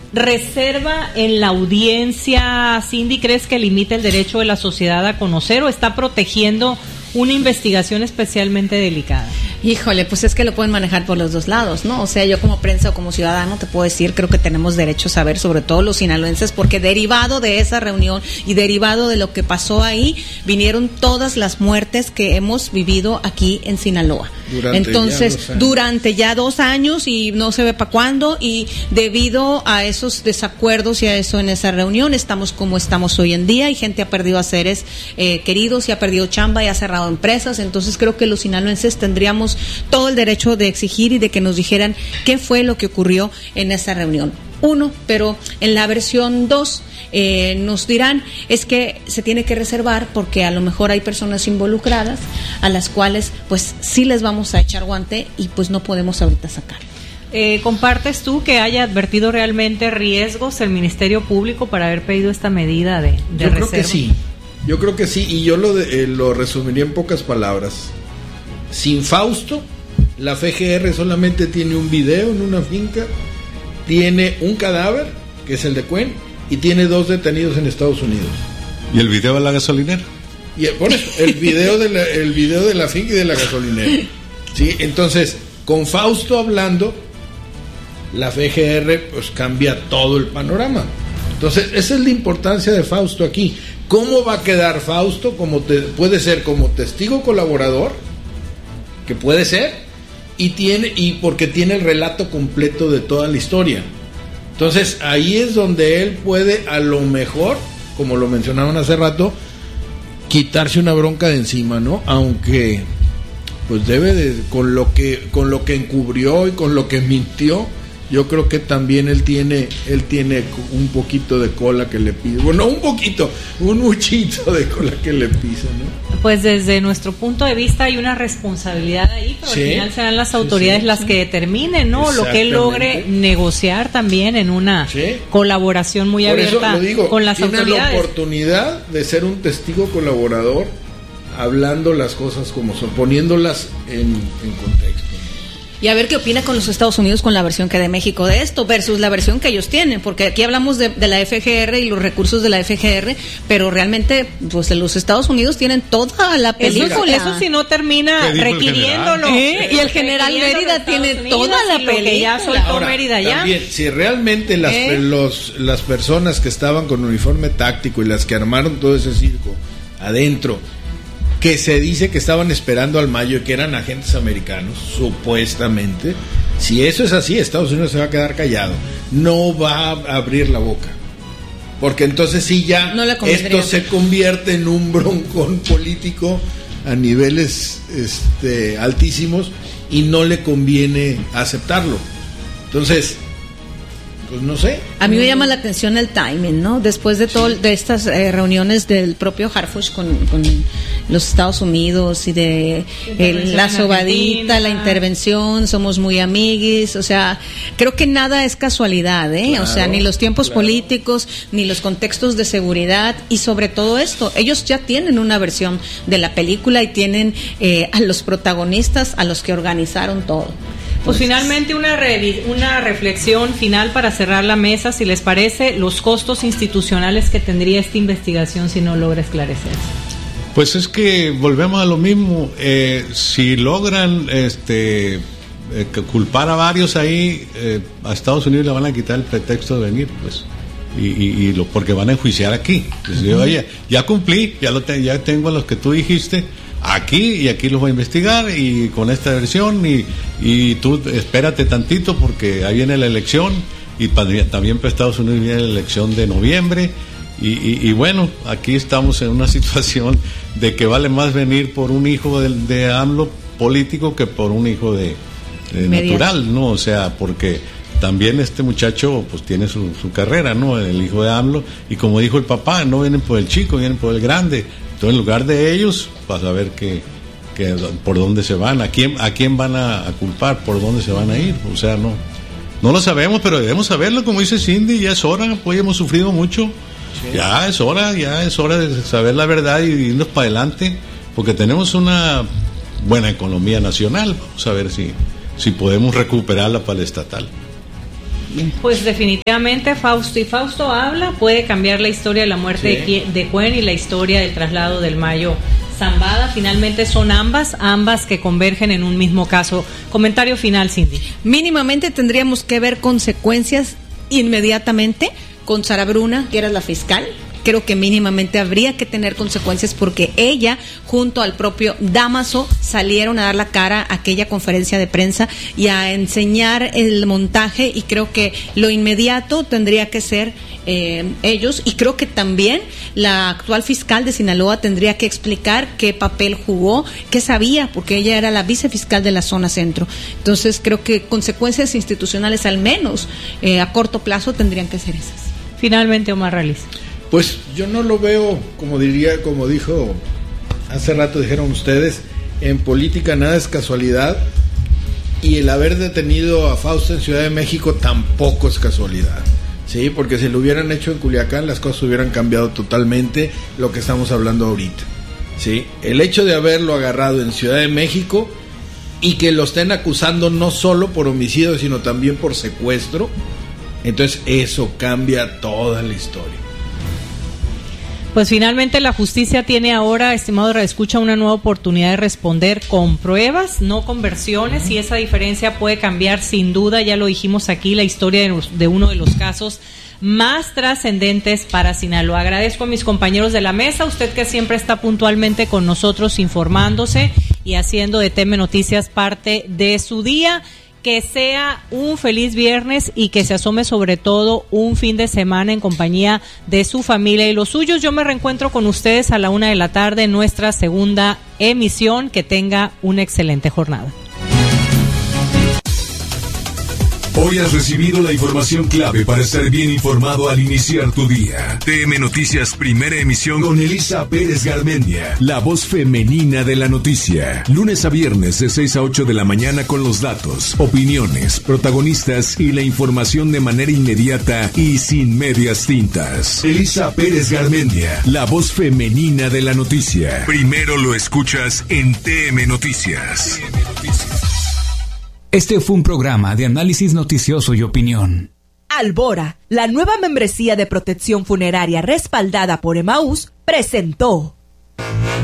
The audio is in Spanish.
¿reserva en la audiencia, Cindy, crees que limita el derecho de la sociedad a conocer o está protegiendo una investigación especialmente delicada? Híjole, pues es que lo pueden manejar por los dos lados, ¿no? O sea, yo como prensa o como ciudadano te puedo decir, creo que tenemos derecho a saber, sobre todo los sinaloenses, porque derivado de esa reunión y derivado de lo que pasó ahí, vinieron todas las muertes que hemos vivido aquí en Sinaloa. Durante ya 2 años y no se ve para cuándo, y debido a esos desacuerdos y a eso en esa reunión, estamos como estamos hoy en día, y gente ha perdido a seres queridos y ha perdido chamba y ha cerrado empresas. Entonces creo que los sinaloenses tendríamos todo el derecho de exigir y de que nos dijeran qué fue lo que ocurrió en esa reunión. Pero en la versión 2 nos dirán es que se tiene que reservar porque a lo mejor hay personas involucradas a las cuales pues sí les vamos a echar guante y pues no podemos ahorita sacar. ¿Compartes tú que haya advertido realmente riesgos el Ministerio Público para haber pedido esta medida de reserva? Yo creo que sí, y yo lo resumiría en pocas palabras. Sin Fausto, la FGR solamente tiene un video en una finca, tiene un cadáver, que es el de Cuen, y tiene 2 detenidos en Estados Unidos. ¿Y el video de la gasolinera? Y por eso, el video de la finca y de la gasolinera. ¿Sí? Entonces, con Fausto hablando, la FGR pues cambia todo el panorama. Entonces, esa es la importancia de Fausto aquí. ¿Cómo va a quedar Fausto? Puede ser como testigo colaborador, que puede ser, y porque tiene el relato completo de toda la historia. Entonces ahí es donde él puede, a lo mejor, como lo mencionaban hace rato, quitarse una bronca de encima, ¿no? Aunque pues debe de, con lo que encubrió y con lo que mintió, yo creo que también él tiene un poquito de cola que le pisa. Bueno, un poquito, un muchito de cola que le pisa, ¿no? Pues desde nuestro punto de vista hay una responsabilidad ahí, pero al final serán las autoridades las que determinen, ¿no? Lo que él logre negociar también en una colaboración muy abierta con las autoridades. Tiene la oportunidad de ser un testigo colaborador, hablando las cosas como son, poniéndolas en contexto. Y a ver qué opina con los Estados Unidos con la versión que de México de esto versus la versión que ellos tienen, porque aquí hablamos de la FGR y los recursos de la FGR, pero realmente pues los Estados Unidos tienen toda la película. Eso si no termina requiriéndolo. Y el general Mérida tiene toda la película. Que ya soltó Mérida ya. También, si realmente las personas que estaban con uniforme táctico y las que armaron todo ese circo adentro, que se dice que estaban esperando al Mayo y que eran agentes americanos, supuestamente, si eso es así, Estados Unidos se va a quedar callado, no va a abrir la boca, porque entonces sí ya esto se convierte en un broncón político a niveles altísimos y no le conviene aceptarlo. Entonces, pues no sé. A mí me llama la atención el timing, ¿no? Después de de estas reuniones del propio Harfuch con los Estados Unidos y de la sobadita, la intervención, somos muy amiguis, o sea, creo que nada es casualidad, Claro, o sea, ni los tiempos políticos, ni los contextos de seguridad, y sobre todo esto, ellos ya tienen una versión de la película y tienen a los protagonistas, a los que organizaron todo. Pues finalmente una reflexión final para cerrar la mesa, si les parece, los costos institucionales que tendría esta investigación si no logra esclarecer. Pues es que volvemos a lo mismo. Si logran culpar a varios ahí, a Estados Unidos le van a quitar el pretexto de venir, pues, porque van a enjuiciar aquí. Entonces, oye, ya cumplí, ya tengo a los que tú dijiste aquí, y aquí los voy a investigar, y con esta versión, y tú espérate tantito porque ahí viene la elección, y también para Estados Unidos viene la elección de noviembre, y bueno, aquí estamos en una situación de que vale más venir por un hijo de AMLO político que por un hijo de natural, ¿no? O sea, porque también este muchacho pues tiene su carrera, ¿no? El hijo de AMLO, y como dijo el papá, no vienen por el chico, vienen por el grande. Entonces, en lugar de ellos, vas a ver por dónde se van, a quién van a culpar, por dónde se van a ir. O sea, no lo sabemos, pero debemos saberlo, como dice Cindy, ya es hora, pues hemos sufrido mucho. Sí. Ya es hora de saber la verdad y irnos para adelante, porque tenemos una buena economía nacional. Vamos a ver si podemos recuperarla para el estatal. Pues definitivamente Fausto habla, puede cambiar la historia de la muerte de Cuen y la historia del traslado del Mayo Zambada. Finalmente son ambas que convergen en un mismo caso. Comentario final, Cindy. Mínimamente tendríamos que ver consecuencias inmediatamente con Sara Bruna, que era la fiscal. Creo que mínimamente habría que tener consecuencias porque ella, junto al propio Dámaso, salieron a dar la cara a aquella conferencia de prensa y a enseñar el montaje, y creo que lo inmediato tendría que ser ellos, y creo que también la actual fiscal de Sinaloa tendría que explicar qué papel jugó, qué sabía, porque ella era la vicefiscal de la zona centro. Entonces creo que consecuencias institucionales al menos a corto plazo tendrían que ser esas. Finalmente, Omar Realiz. Pues yo no lo veo, como dijo hace rato, dijeron ustedes, en política nada es casualidad, y el haber detenido a Fausto en Ciudad de México tampoco es casualidad, sí, porque si lo hubieran hecho en Culiacán las cosas hubieran cambiado totalmente, lo que estamos hablando ahorita, sí. El hecho de haberlo agarrado en Ciudad de México y que lo estén acusando no solo por homicidio sino también por secuestro, entonces eso cambia toda la historia. Pues finalmente la justicia tiene ahora, estimado radioescucha, una nueva oportunidad de responder con pruebas, no con versiones, y esa diferencia puede cambiar sin duda, ya lo dijimos aquí, la historia de uno de los casos más trascendentes para Sinaloa. Agradezco a mis compañeros de la mesa, usted que siempre está puntualmente con nosotros informándose y haciendo de TM Noticias parte de su día. Que sea un feliz viernes y que se asome sobre todo un fin de semana en compañía de su familia y los suyos. Yo me reencuentro con ustedes a la 1:00 p.m. en nuestra segunda emisión. Que tenga una excelente jornada. Hoy has recibido la información clave para estar bien informado al iniciar tu día. TM Noticias, primera emisión con Elisa Pérez Garmendia, la voz femenina de la noticia. Lunes a viernes de 6 a 8 de la mañana con los datos, opiniones, protagonistas y la información de manera inmediata y sin medias tintas. Elisa Pérez Garmendia, la voz femenina de la noticia. Primero lo escuchas en TM Noticias. Este fue un programa de análisis noticioso y opinión. Albora, la nueva membresía de protección funeraria respaldada por Emaús, presentó